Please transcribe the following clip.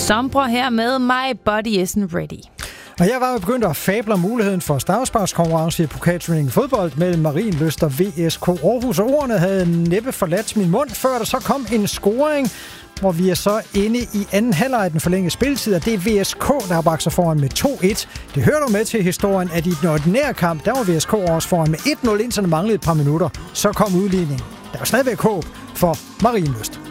Sombre her med My Body Isn't Ready. Og jeg var jo begyndt at fable om muligheden for straffesparkskonkurrence i pokalturneringen fodbold mellem Marienlyst og VSK Aarhus. Og ordene havde næppe forladt min mund, før der så kom en scoring, hvor vi er så inde i anden halvleg af den forlængede spilletid, og det er VSK, der har bragt sig foran med 2-1. Det hører du med til historien, at i den ordinære kamp, der var VSK også foran med 1-0, indtil der manglede et par minutter. Så kom udligningen. Der var stadigvæk håb for Marienlyst.